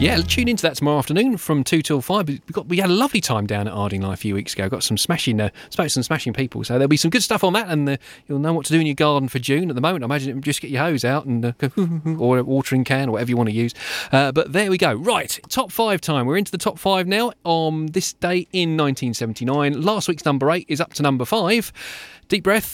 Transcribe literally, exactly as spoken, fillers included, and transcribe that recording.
Yeah, tune into that tomorrow afternoon from two till five. We got we had a lovely time down at Ardingly a few weeks ago. Got some smashing, uh, spoke to some smashing people. So there'll be some good stuff on that, and uh, you'll know what to do in your garden for June. At the moment, I imagine just get your hose out and uh, or a watering can or whatever you want to use. Uh, but there we go. Right, top five time. We're into the top five now. On this day in nineteen seventy-nine, last week's number eight is up to number five. Deep breath.